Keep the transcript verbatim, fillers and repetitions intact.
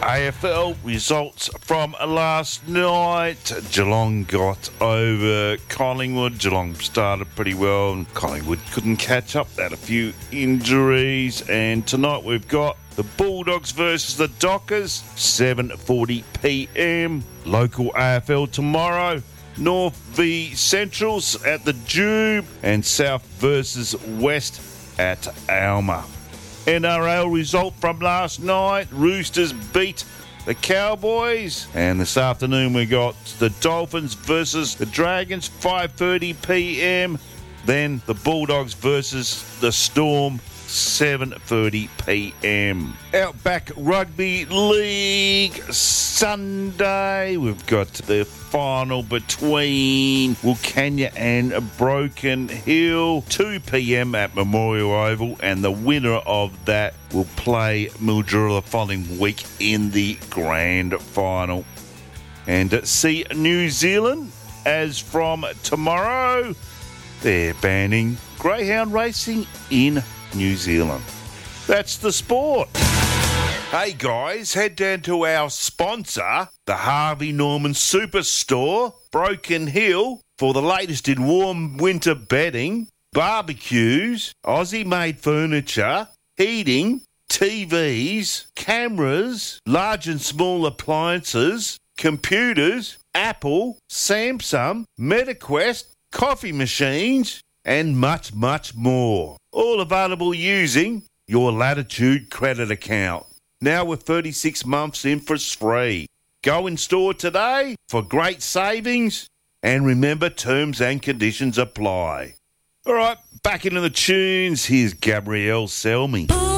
A F L results from last night. Geelong got over Collingwood. Geelong started pretty well and Collingwood couldn't catch up. They had a few injuries. And tonight we've got the Bulldogs versus the Dockers, seven forty p m. Local A F L tomorrow. North v Centrals at the Jube and South versus West at Alma. N R L result from last night. Roosters beat the Cowboys. And this afternoon we got the Dolphins versus the Dragons, five thirty p m. Then the Bulldogs versus the Storm, seven thirty p m. Outback Rugby League Sunday. We've got the final between Wilcannia and Broken Hill, two p m at Memorial Oval, and the winner of that will play Mildura the following week in the grand final. And uh, see New Zealand, as from tomorrow, they're banning greyhound racing in New Zealand. That's the sport. Hey guys, head down to our sponsor, the Harvey Norman Superstore, Broken Hill, for the latest in warm winter bedding, barbecues, Aussie-made furniture, heating, T Vs, cameras, large and small appliances, computers, Apple, Samsung, MetaQuest, coffee machines, and much, much more. All available using your Latitude credit account. Now with thirty-six months interest free. Go in store today for great savings, and remember, terms and conditions apply. All right, back into the tunes. Here's Gabrielle Selmy.